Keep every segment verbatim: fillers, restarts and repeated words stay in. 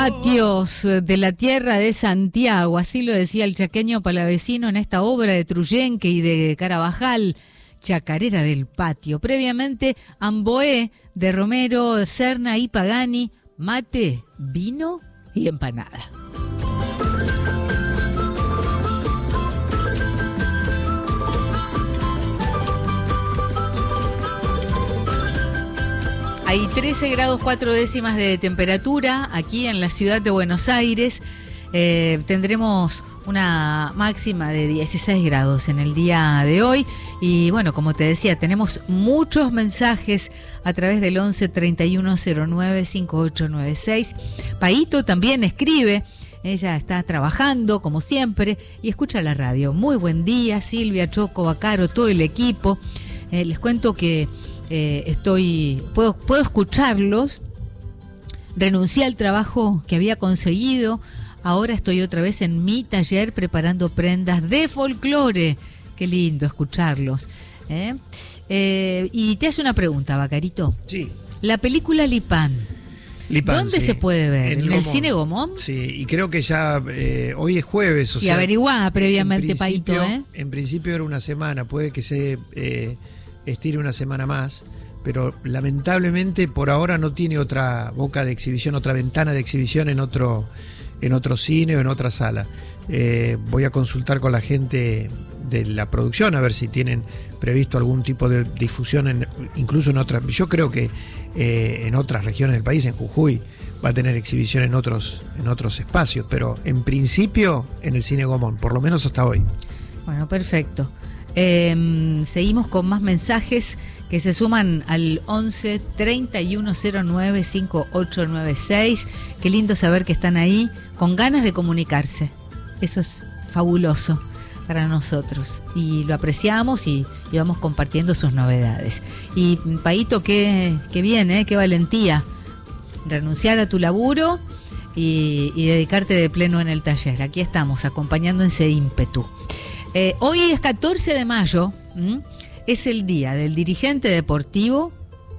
Patios de la tierra de Santiago, así lo decía el chaqueño palavecino en esta obra de Truyenque y de Carabajal, Chacarera del Patio. Previamente, Amboé de Romero, Serna y Pagani, mate, vino y empanada. Hay trece grados cuatro décimas de temperatura aquí en la ciudad de Buenos Aires. Eh, tendremos una máxima de dieciséis grados en el día de hoy. Y bueno, como te decía, tenemos muchos mensajes a través del once treinta y uno cero nueve cincuenta y ocho noventa y seis. Paito también escribe. Ella está trabajando, como siempre, y escucha la radio. Muy buen día, Silvia, Choco, Bacaro, todo el equipo. Eh, les cuento que Eh, estoy, puedo, puedo escucharlos. Renuncié al trabajo que había conseguido. Ahora estoy otra vez en mi taller preparando prendas de folclore. Qué lindo escucharlos. ¿eh? Eh, y te hace una pregunta, Bacarito. Sí. La película Lipán. Lipán, ¿dónde sí. se puede ver? ¿En, ¿En el, el cine Gomón? Sí, y creo que ya eh, hoy es jueves. O sí, sea, averiguá previamente, Paito. ¿eh? En principio era una semana, puede que se eh, estire una semana más, pero lamentablemente por ahora no tiene otra boca de exhibición, otra ventana de exhibición en otro, en otro cine o en otra sala. Eh, voy a consultar con la gente de la producción a ver si tienen previsto algún tipo de difusión, en, incluso en otras. Yo creo que eh, en otras regiones del país, en Jujuy, va a tener exhibición en otros, en otros espacios, pero en principio en el cine Gomón, por lo menos hasta hoy. Bueno, perfecto. Eh, seguimos con más mensajes que se suman al once treinta y uno cero nueve cincuenta y ocho noventa y seis. Qué lindo saber que están ahí con ganas de comunicarse. Eso es fabuloso para nosotros y lo apreciamos y, y vamos compartiendo sus novedades. Y Paito, qué, qué bien, ¿eh? Qué valentía renunciar a tu laburo y, y dedicarte de pleno en el taller. Aquí estamos acompañando ese ímpetu. Eh, hoy es catorce de mayo, ¿m? Es el día del dirigente deportivo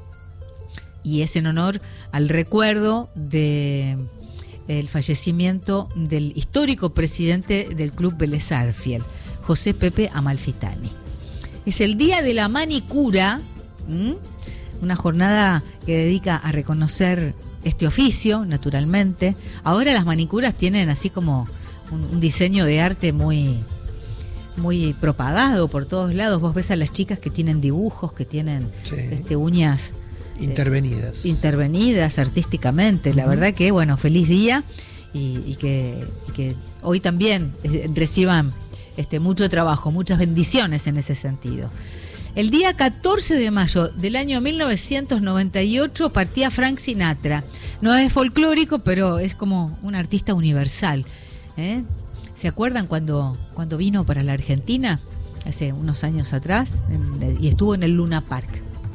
y es en honor al recuerdo de el fallecimiento del histórico presidente del Club Vélez Sarsfield, José Pepe Amalfitani. Es el día de la manicura, ¿m? Una jornada que dedica a reconocer este oficio, naturalmente. Ahora las manicuras tienen así como un, un diseño de arte muy... muy propagado por todos lados. Vos ves a las chicas que tienen dibujos, que tienen sí. este, uñas intervenidas, eh, intervenidas artísticamente. Uh-huh. La verdad que, bueno, feliz día y, y, que, y que hoy también eh, reciban este, mucho trabajo, muchas bendiciones en ese sentido. El día catorce de mayo del año mil novecientos noventa y ocho partía Frank Sinatra. No es folclórico, pero es como un artista universal, ¿eh? ¿Se acuerdan cuando, cuando vino para la Argentina? Hace unos años atrás, en, y estuvo en el Luna Park.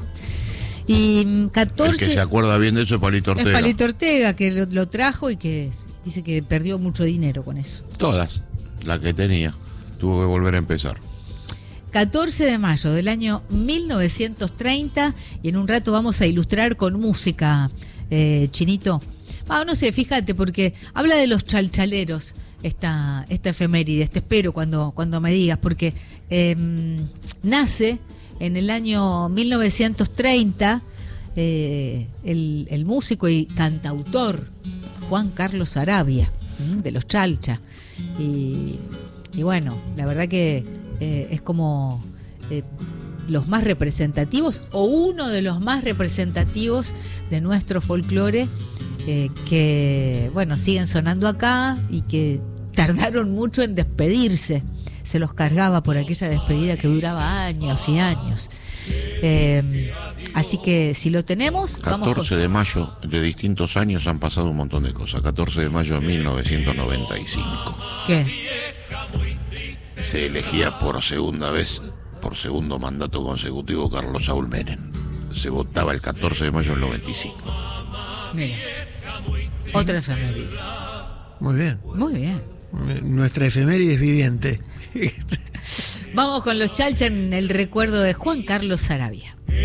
Y catorce... El que se acuerda bien de eso es Palito Ortega. Es Palito Ortega, que lo, lo trajo y que dice que perdió mucho dinero con eso. Todas, la que tenía. Tuvo que volver a empezar. catorce de mayo del año mil novecientos treinta, y en un rato vamos a ilustrar con música, eh, Chinito. Ah, no sé, fíjate, porque habla de los chalchaleros esta, esta efeméride. Te espero cuando, cuando me digas, porque eh, nace en el año mil novecientos treinta eh, el, el músico y cantautor Juan Carlos Sarabia, ¿m? de los Chalcha. Y, y bueno, la verdad que eh, es como eh, los más representativos, o uno de los más representativos de nuestro folclore. Eh, que, bueno, siguen sonando acá y que tardaron mucho en despedirse. Se los cargaba por aquella despedida que duraba años y años. Eh, así que si lo tenemos... catorce vamos con... de mayo de distintos años han pasado un montón de cosas. catorce de mayo de mil novecientos noventa y cinco. ¿Qué? Se elegía por segunda vez, por segundo mandato consecutivo, Carlos Saúl Menem. Se votaba el catorce de mayo del noventa y cinco. Mira. Otra efeméride. Muy bien. Muy bien. Nuestra efeméride es viviente. Vamos con los Chalcha en el recuerdo de Juan Carlos Sarabia.